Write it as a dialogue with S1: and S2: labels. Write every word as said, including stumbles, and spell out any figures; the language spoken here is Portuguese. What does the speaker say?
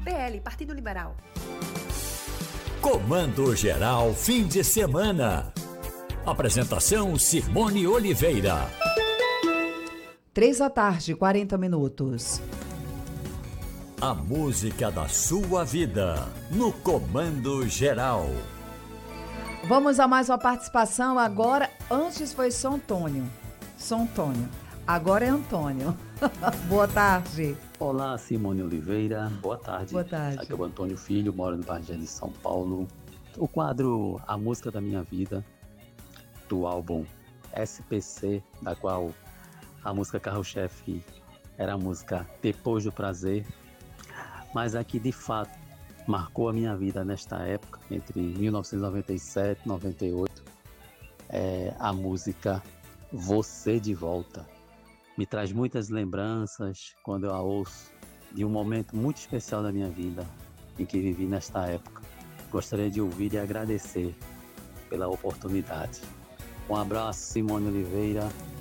S1: P L, Partido Liberal.
S2: Comando Geral, fim de semana. Apresentação Simone Oliveira.
S3: Três da tarde, quarenta minutos.
S2: A música da sua vida, no Comando Geral.
S3: Vamos a mais uma participação agora. Antes foi São Antônio. São Antônio. Agora é Antônio. Boa tarde.
S4: Olá, Simone Oliveira. Boa tarde.
S3: Boa tarde.
S4: Aqui é o Antônio Filho, moro no Parque de São Paulo. O quadro A Música da Minha Vida, do álbum S P C, da qual a música carro-chefe era a música Depois do Prazer, mas aqui de fato marcou a minha vida nesta época, entre mil novecentos e noventa e sete e noventa e oito, é a música Você de Volta. Me traz muitas lembranças quando eu a ouço de um momento muito especial da minha vida em que vivi nesta época. Gostaria de ouvir e agradecer pela oportunidade. Um abraço, Simone Oliveira.